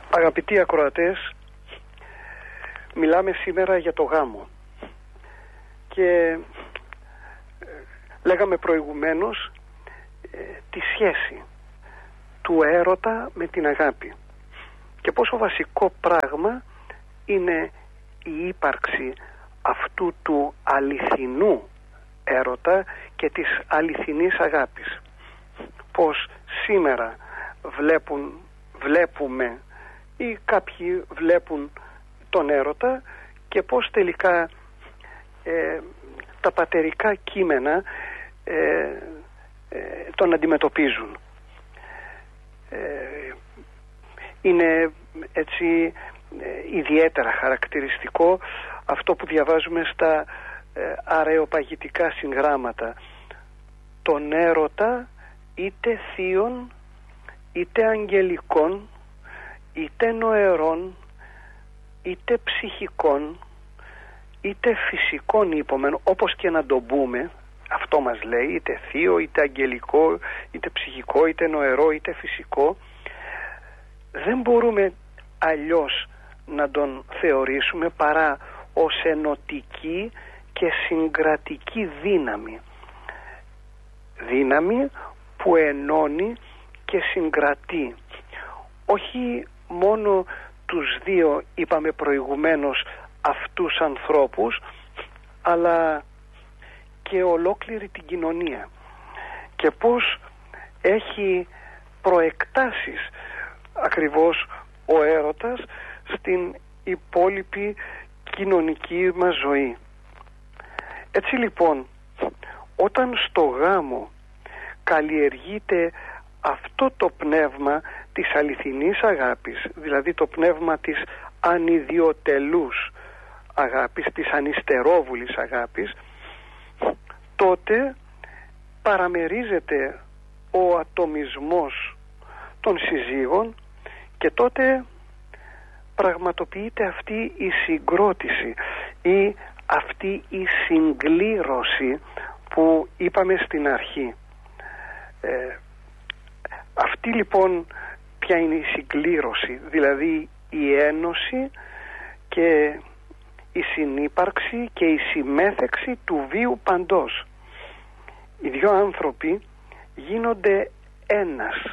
Αγαπητοί ακροατές, μιλάμε σήμερα για το γάμο και λέγαμε προηγουμένως τη σχέση του έρωτα με την αγάπη και πόσο βασικό πράγμα είναι η ύπαρξη αυτού του αληθινού έρωτα και της αληθινής αγάπης. Πως σήμερα βλέπουμε ή κάποιοι βλέπουν τον έρωτα και πως τελικά τα πατερικά κείμενα τον αντιμετωπίζουν. Είναι έτσι ιδιαίτερα χαρακτηριστικό αυτό που διαβάζουμε στα αρεοπαγητικά συγγράμματα. Τον έρωτα είτε θείων, είτε αγγελικών, είτε νοερών, είτε ψυχικών, είτε φυσικών είπομεν, όπως και να το πούμε, αυτό μας λέει, είτε θείο, είτε αγγελικό, είτε ψυχικό, είτε νοερό, είτε φυσικό. Δεν μπορούμε αλλιώς να τον θεωρήσουμε παρά ως ενωτική και συγκρατική δύναμη. Δύναμη που ενώνει και συγκρατεί. Όχι μόνο τους δύο, είπαμε προηγουμένως, αυτούς ανθρώπους, αλλά και ολόκληρη την κοινωνία. Και πώς έχει προεκτάσεις ακριβώς ο έρωτας στην υπόλοιπη κοινωνική μας ζωή. Έτσι λοιπόν, όταν στο γάμο καλλιεργείται αυτό το πνεύμα της αληθινής αγάπης, δηλαδή το πνεύμα της ανιδιοτελούς αγάπης, της ανυστερόβουλης αγάπης, τότε παραμερίζεται ο ατομισμός των συζύγων και τότε πραγματοποιείται αυτή η συγκρότηση ή αυτή η συγκλήρωση που είπαμε στην αρχή. Αυτή λοιπόν ποια είναι η συγκλήρωση, δηλαδή η ένωση και η συνύπαρξη και η συμμέθεξη του βίου παντός. Οι δυο άνθρωποι γίνονται ένας.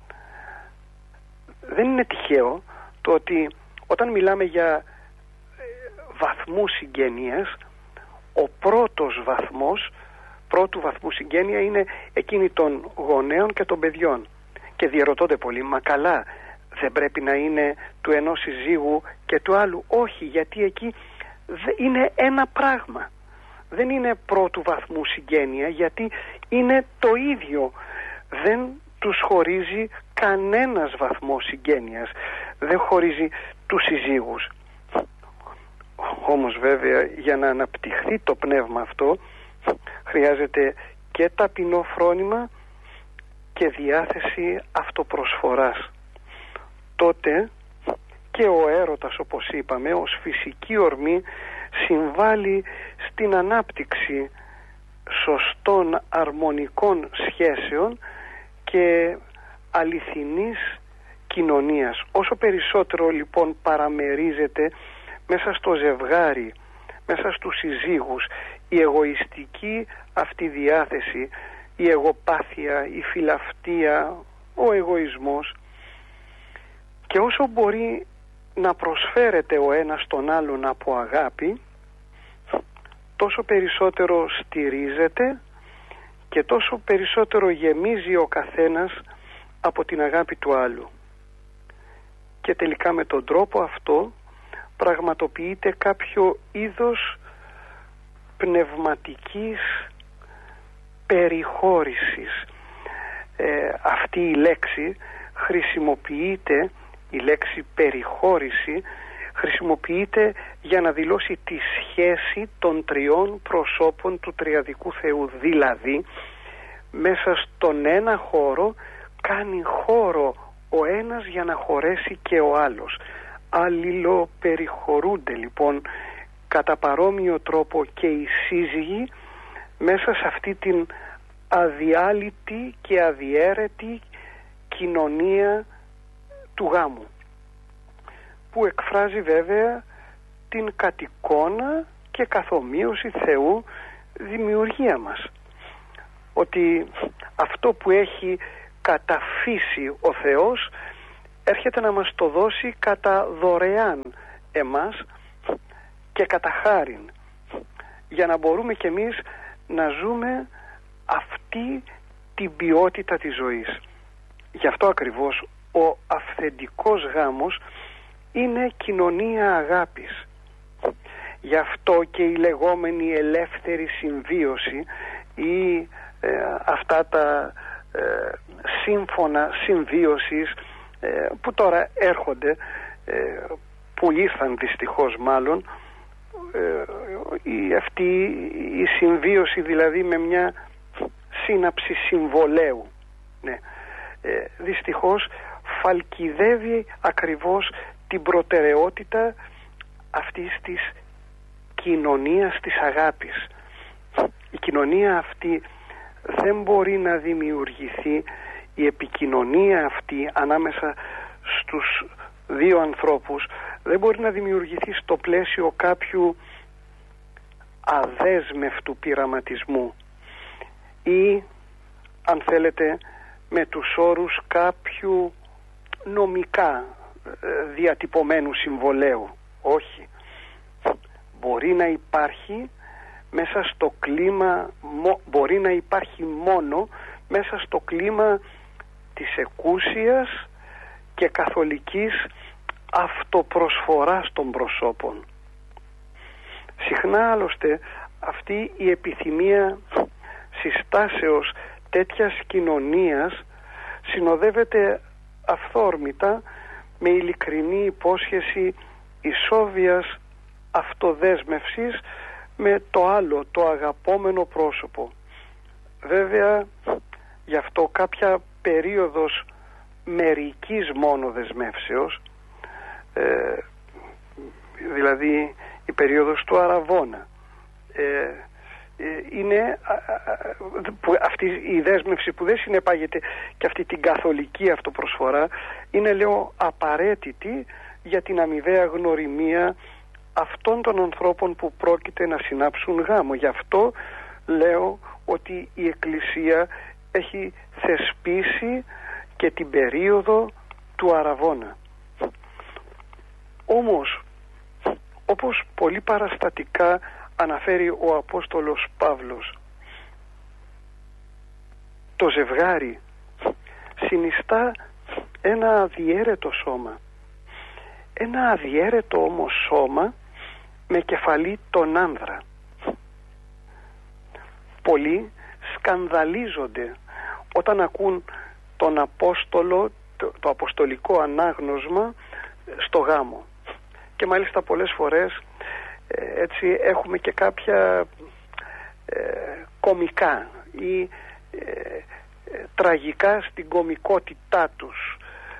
Δεν είναι τυχαίο το ότι όταν μιλάμε για βαθμούς συγγένειας, ο πρώτος βαθμός, πρώτου βαθμού συγγένεια είναι εκείνη των γονέων και των παιδιών. Και διαρωτώνται πολλοί, μα καλά, δεν πρέπει να είναι του ενός συζύγου και του άλλου? Όχι, γιατί εκεί είναι ένα πράγμα. Δεν είναι πρώτου βαθμού συγγένεια, γιατί είναι το ίδιο. Δεν τους χωρίζει κανένας βαθμός συγγένειας. Δεν χωρίζει τους συζύγους. Όμως βέβαια για να αναπτυχθεί το πνεύμα αυτό χρειάζεται και ταπεινό φρόνημα και διάθεση αυτοπροσφοράς. Τότε και ο έρωτας, όπως είπαμε, ως φυσική ορμή συμβάλλει στην ανάπτυξη σωστών αρμονικών σχέσεων και αληθινής κοινωνίας. Όσο περισσότερο λοιπόν παραμερίζεται μέσα στο ζευγάρι, μέσα στους συζύγους, η εγωιστική αυτή διάθεση, η εγωπάθεια, η φιλαυτία, ο εγωισμός, και όσο μπορεί να προσφέρεται ο ένας τον άλλον από αγάπη, τόσο περισσότερο στηρίζεται και τόσο περισσότερο γεμίζει ο καθένας από την αγάπη του άλλου. Και τελικά με τον τρόπο αυτό πραγματοποιείται κάποιο είδος πνευματικής περιχώρησης. Αυτή η λέξη χρησιμοποιείται, η λέξη περιχώρηση χρησιμοποιείται για να δηλώσει τη σχέση των τριών προσώπων του τριαδικού Θεού. Δηλαδή μέσα στον ένα χώρο κάνει χώρο ο ένας για να χωρέσει και ο άλλος. Αλληλοπεριχωρούνται λοιπόν κατά παρόμοιο τρόπο και οι σύζυγοι μέσα σε αυτή την αδιάλειπτη και αδιέρετη κοινωνία του γάμου. που εκφράζει βέβαια την κατ' εικόνα και καθομοίωση Θεού δημιουργία μας. Ότι αυτό που έχει καταφύσει ο Θεός έρχεται να μας το δώσει κατά δωρεάν εμάς και κατά χάριν, για να μπορούμε κι εμείς να ζούμε αυτή την ποιότητα της ζωής. Γι' αυτό ακριβώς ο αυθεντικός γάμος είναι κοινωνία αγάπης. Γι' αυτό και η λεγόμενη ελεύθερη συμβίωση ή αυτά τα σύμφωνα συμβίωσης που τώρα έρχονται, που ήρθαν δυστυχώς μάλλον, αυτή η συμβίωση δηλαδή με μια σύναψη συμβολέου, ναι, δυστυχώς φαλκιδεύει ακριβώς την προτεραιότητα αυτής της κοινωνίας της αγάπης. Η κοινωνία αυτή δεν μπορεί να δημιουργηθεί, η επικοινωνία αυτή ανάμεσα στους δύο ανθρώπους δεν μπορεί να δημιουργηθεί στο πλαίσιο κάποιου αδέσμευτου πειραματισμού ή, αν θέλετε, με τους όρους κάποιου νομικά διατυπωμένου συμβολέου. Όχι. Μπορεί να υπάρχει μέσα στο κλίμα, μπορεί να υπάρχει μόνο μέσα στο κλίμα της εκούσιας και καθολικής αυτοπροσφοράς των προσώπων. Συχνά άλλωστε αυτή η επιθυμία συστάσεως τέτοιας κοινωνίας συνοδεύεται αυθόρμητα με ειλικρινή υπόσχεση ισόβιας αυτοδέσμευσης με το άλλο, το αγαπόμενο πρόσωπο. Βέβαια, γι' αυτό κάποια περίοδος μερικής μόνο δεσμεύσεως, δηλαδή η περίοδος του Αραβώνα, είναι αυτή η δέσμευση που δεν συνεπάγεται και αυτή την καθολική αυτοπροσφορά, είναι, λέω, απαραίτητη για την αμοιβαία γνωριμία αυτών των ανθρώπων που πρόκειται να συνάψουν γάμο. Γι' αυτό λέω ότι η Εκκλησία έχει θεσπίσει και την περίοδο του Αραβώνα. Όμως, όπως πολύ παραστατικά αναφέρει ο Απόστολος Παύλος, το ζευγάρι συνιστά ένα αδιέρετο σώμα. Ένα αδιέρετο όμως σώμα με κεφαλή τον άνδρα. Πολλοί σκανδαλίζονται όταν ακούν τον Απόστολο, το αποστολικό ανάγνωσμα στο γάμο. Και μάλιστα πολλές φορές έτσι έχουμε και κάποια κομικά ή τραγικά στην κομικότητά τους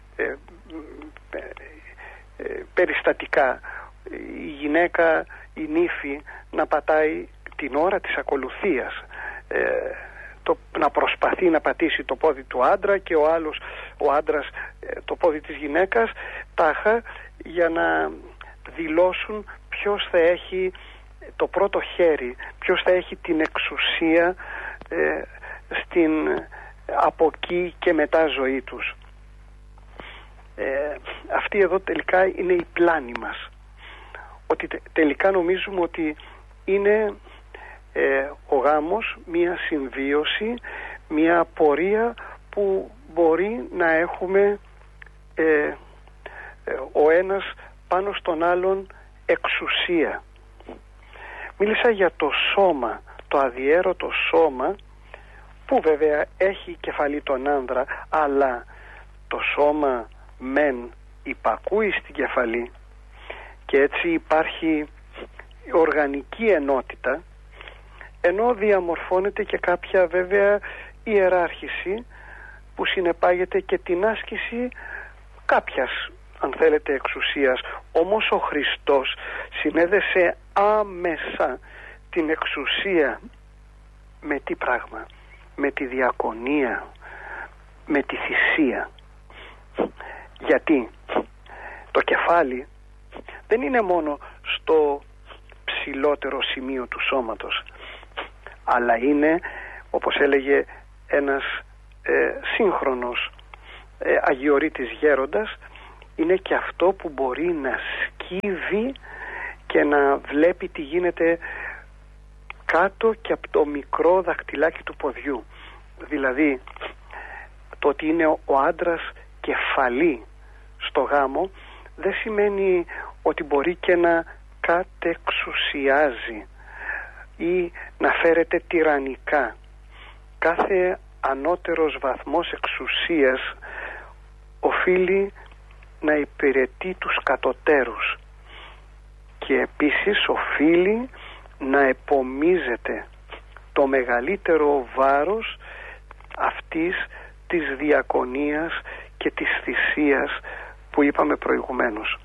περιστατικά. Η γυναίκα, η νύφη, να πατάει την ώρα της ακολουθίας, να προσπαθεί να πατήσει το πόδι του άντρα και ο άντρας το πόδι της γυναίκας, τάχα για να δηλώσουν ποιος θα έχει το πρώτο χέρι, ποιος θα έχει την εξουσία στην από εκεί και μετά ζωή τους. Αυτή εδώ τελικά είναι η πλάνη μας. Ότι τελικά νομίζουμε ότι είναι ο γάμος μια συμβίωση, μια πορεία που μπορεί να έχουμε ο ένας πάνω στον άλλον εξουσία. Μίλησα για το σώμα, το αδιέρωτο σώμα, που βέβαια έχει κεφαλή τον άνδρα, αλλά το σώμα μεν υπακούει στην κεφαλή και έτσι υπάρχει οργανική ενότητα, ενώ διαμορφώνεται και κάποια βέβαια ιεράρχηση που συνεπάγεται και την άσκηση κάποιας, αν θέλετε, εξουσίας. Όμως ο Χριστός συνέδεσε άμεσα την εξουσία με τι πράγμα? Με τη διακονία, με τη θυσία. Γιατί το κεφάλι δεν είναι μόνο στο ψηλότερο σημείο του σώματος, αλλά είναι, όπως έλεγε ένας σύγχρονος αγιορείτης γέροντας, είναι και αυτό που μπορεί να σκύβει και να βλέπει τι γίνεται κάτω και από το μικρό δαχτυλάκι του ποδιού. Δηλαδή το ότι είναι ο άντρας κεφαλή στο γάμο δεν σημαίνει ότι μπορεί και να κατεξουσιάζει ή να φέρεται τυραννικά. Κάθε ανώτερος βαθμός εξουσίας οφείλει να υπηρετεί τους κατωτέρους και επίσης οφείλει να επομίζεται το μεγαλύτερο βάρος αυτής της διακονίας και της θυσίας που είπαμε προηγουμένως.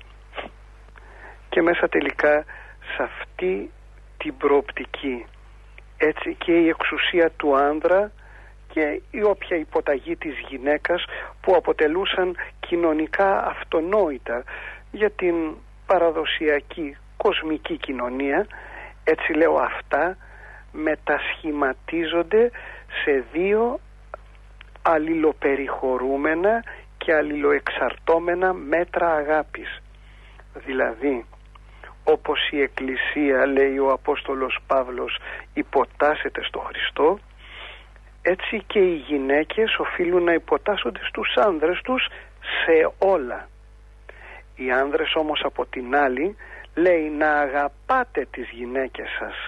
Και μέσα τελικά σε αυτή την προοπτική, έτσι και η εξουσία του άνδρα και η όποια υποταγή της γυναίκας που αποτελούσαν κοινωνικά αυτονόητα για την παραδοσιακή κοσμική κοινωνία, έτσι λέω, αυτά μετασχηματίζονται σε δύο αλληλοπεριχωρούμενα και αλληλοεξαρτώμενα μέτρα αγάπης. Δηλαδή, όπως η Εκκλησία, λέει ο Απόστολος Παύλος, υποτάσσεται στο Χριστό, έτσι και οι γυναίκες οφείλουν να υποτάσσονται στους άνδρες τους σε όλα. Οι άνδρες όμως από την άλλη, λέει, να αγαπάτε τις γυναίκες σας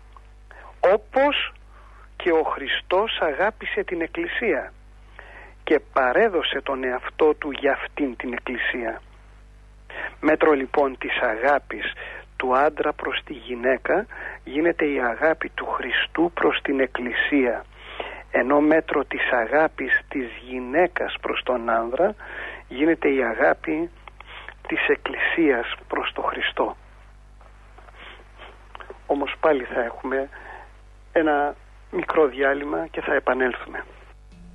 όπως και ο Χριστός αγάπησε την Εκκλησία και παρέδωσε τον εαυτό του για αυτήν την Εκκλησία. Μέτρο λοιπόν της αγάπης του άντρα προς τη γυναίκα γίνεται η αγάπη του Χριστού προς την Εκκλησία, ενώ μέτρο της αγάπης της γυναίκας προς τον άνδρα γίνεται η αγάπη της Εκκλησίας προς τον Χριστό. Όμως πάλι θα έχουμε ένα μικρό διάλειμμα και θα επανέλθουμε.